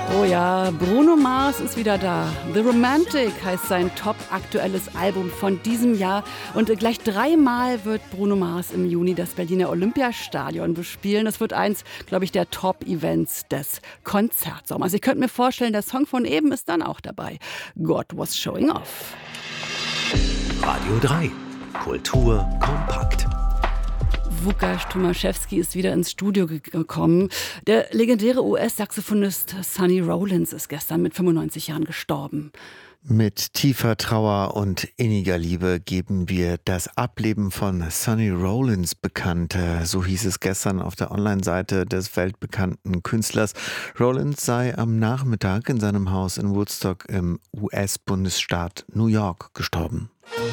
Oh ja, Bruno Mars ist wieder da. The Romantic heißt sein top-aktuelles Album von diesem Jahr. Und gleich 3-mal wird Bruno Mars im Juni das Berliner Olympiastadion bespielen. Das wird eins, glaube ich, der Top-Events des Konzertsommers. Ich könnte mir vorstellen, der Song von eben ist dann auch dabei. God was showing off. Radio 3. Kultur kompakt. Łukasz Tomaszewski ist wieder ins Studio gekommen. Der legendäre US-Saxophonist Sonny Rollins ist gestern mit 95 Jahren gestorben. Mit tiefer Trauer und inniger Liebe geben wir das Ableben von Sonny Rollins bekannt. So hieß es gestern auf der Online-Seite des weltbekannten Künstlers. Rollins sei am Nachmittag in seinem Haus in Woodstock im US-Bundesstaat New York gestorben.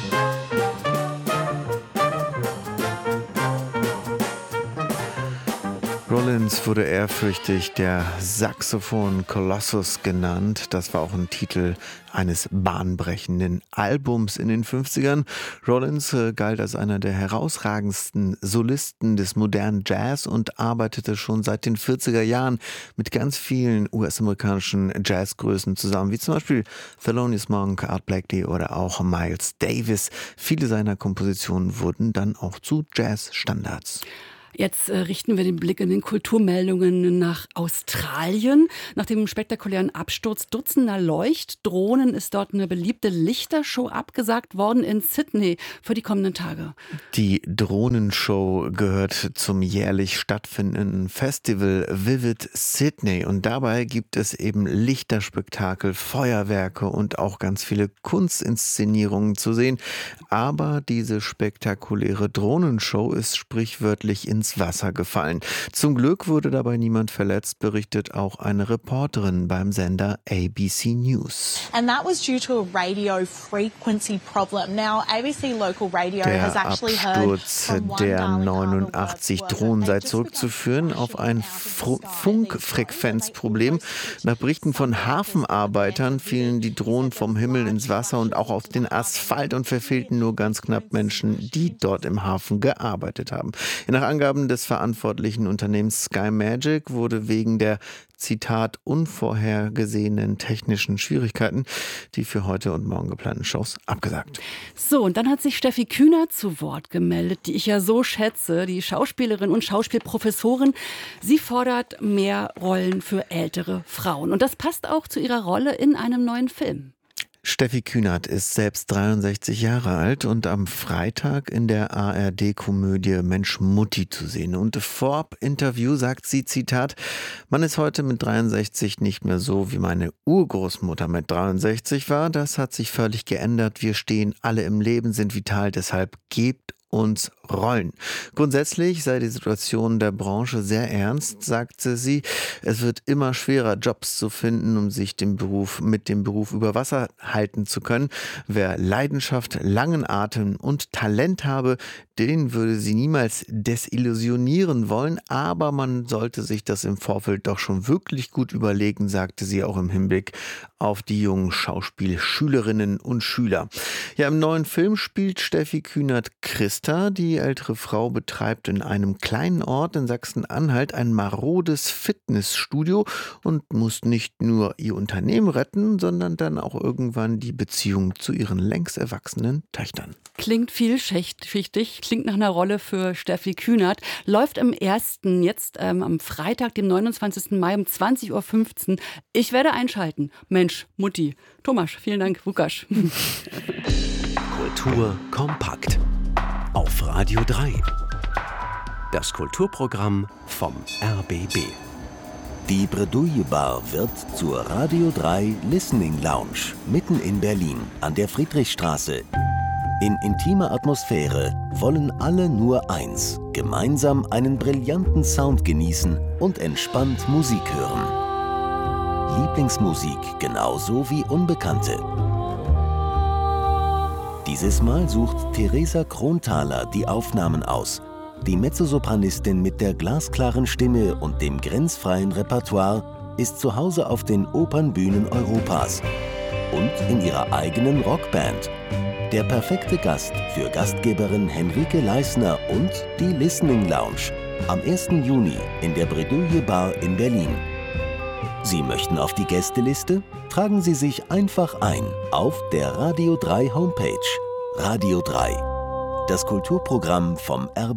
Rollins wurde ehrfürchtig der Saxophon-Kolossus genannt. Das war auch ein Titel eines bahnbrechenden Albums in den 50ern. Rollins galt als einer der herausragendsten Solisten des modernen Jazz und arbeitete schon seit den 40er Jahren mit ganz vielen US-amerikanischen Jazzgrößen zusammen, wie zum Beispiel Thelonious Monk, Art Blakey oder auch Miles Davis. Viele seiner Kompositionen wurden dann auch zu Jazzstandards. Jetzt richten wir den Blick in den Kulturmeldungen nach Australien. Nach dem spektakulären Absturz dutzender Leuchtdrohnen ist dort eine beliebte Lichtershow abgesagt worden in Sydney für die kommenden Tage. Die Drohnenshow gehört zum jährlich stattfindenden Festival Vivid Sydney. Und dabei gibt es eben Lichterspektakel, Feuerwerke und auch ganz viele Kunstinszenierungen zu sehen. Aber diese spektakuläre Drohnenshow ist sprichwörtlich ins Wasser gefallen. Zum Glück wurde dabei niemand verletzt, berichtet auch eine Reporterin beim Sender ABC News. And that was due to a radio frequency problem. Now ABC local radio has actually heard der Absturz der 89 Drohnen sei zurückzuführen auf ein Funkfrequenzproblem. Nach Berichten von Hafenarbeitern fielen die Drohnen vom Himmel ins Wasser und auch auf den Asphalt und verfehlten nur ganz knapp Menschen, die dort im Hafen gearbeitet haben. Nach Angaben des verantwortlichen Unternehmens Sky Magic wurde wegen der, Zitat, unvorhergesehenen technischen Schwierigkeiten die für heute und morgen geplanten Shows abgesagt. So, und dann hat sich Steffi Kühnert zu Wort gemeldet, die ich ja so schätze, die Schauspielerin und Schauspielprofessorin. Sie fordert mehr Rollen für ältere Frauen. Und das passt auch zu ihrer Rolle in einem neuen Film. Steffi Kühnert ist selbst 63 Jahre alt und am Freitag in der ARD-Komödie Mensch Mutti zu sehen. Und vor Interview sagt sie, Zitat, man ist heute mit 63 nicht mehr so, wie meine Urgroßmutter mit 63 war. Das hat sich völlig geändert. Wir stehen alle im Leben, sind vital, deshalb gebt uns Rollen. Grundsätzlich sei die Situation der Branche sehr ernst, sagte sie. Es wird immer schwerer, Jobs zu finden, um sich mit dem Beruf über Wasser halten zu können. Wer Leidenschaft, langen Atem und Talent habe, den würde sie niemals desillusionieren wollen, aber man sollte sich das im Vorfeld doch schon wirklich gut überlegen, sagte sie auch im Hinblick auf die jungen Schauspielschülerinnen und Schüler. Ja, im neuen Film spielt Steffi Kühnert Christa. Die ältere Frau betreibt in einem kleinen Ort in Sachsen-Anhalt ein marodes Fitnessstudio und muss nicht nur ihr Unternehmen retten, sondern dann auch irgendwann die Beziehung zu ihren längst erwachsenen Töchtern. Klingt vielschichtig, klingt nach einer Rolle für Steffi Kühnert. Läuft im ersten jetzt am Freitag, dem 29. Mai um 20.15 Uhr. Ich werde einschalten. Mensch, Mutti. Thomas, vielen Dank, Łukasz. Kultur kompakt. Auf Radio 3. Das Kulturprogramm vom RBB. Die Bredouille Bar wird zur Radio 3 Listening Lounge mitten in Berlin an der Friedrichstraße. In intimer Atmosphäre wollen alle nur eins: gemeinsam einen brillanten Sound genießen und entspannt Musik hören. Lieblingsmusik genauso wie Unbekannte. Dieses Mal sucht Theresa Kronthaler die Aufnahmen aus. Die Mezzosopranistin mit der glasklaren Stimme und dem grenzfreien Repertoire ist zu Hause auf den Opernbühnen Europas und in ihrer eigenen Rockband. Der perfekte Gast für Gastgeberin Henrike Leisner und die Listening Lounge am 1. Juni in der Bredouille Bar in Berlin. Sie möchten auf die Gästeliste? Tragen Sie sich einfach ein auf der Radio 3 Homepage. Radio 3, das Kulturprogramm vom RBB.